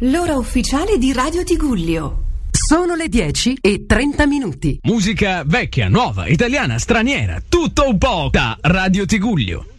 L'ora ufficiale di Radio Tigullio. Sono le 10:30. Musica vecchia, nuova, italiana, straniera, tutto un po' da Radio Tigullio.